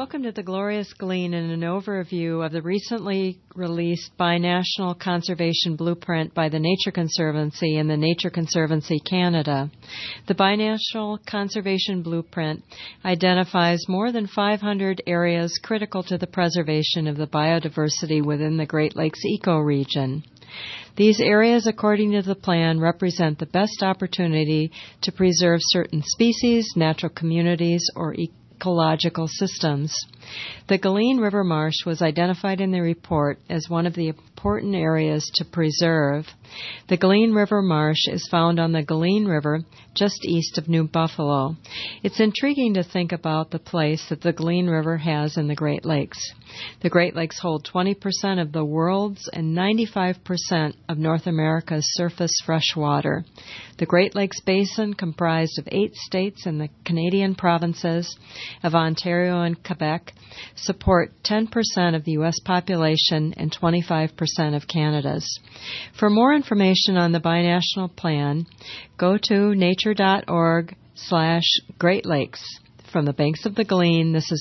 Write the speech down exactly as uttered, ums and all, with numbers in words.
Welcome to the Glorious Glean and an overview of the recently released Binational Conservation Blueprint by the Nature Conservancy and the Nature Conservancy Canada. The Binational Conservation Blueprint identifies more than five hundred areas critical to the preservation of the biodiversity within the Great Lakes ecoregion. These areas, according to the plan, represent the best opportunity to preserve certain species, natural communities, or ecological ecological systems. The Galene River Marsh was identified in the report as one of the important areas to preserve. The Galene River Marsh is found on the Galene River just east of New Buffalo. It's intriguing to think about the place that the Galene River has in the Great Lakes. The Great Lakes hold twenty percent of the world's and ninety-five percent of North America's surface fresh water. The Great Lakes Basin, comprised of eight states and the Canadian provinces of Ontario and Quebec, support ten percent of the U S population and twenty-five percent of Canada's. For more information on the binational plan, go to nature dot org slash Great Lakes. From the banks of the Galene, this is